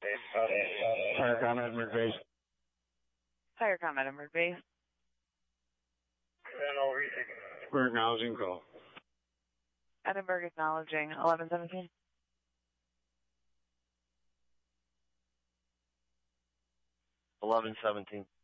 Firecom Edinburgh Base. Firecom Edinburgh Base. We're acknowledging call. Edinburgh acknowledging 1117. 1117.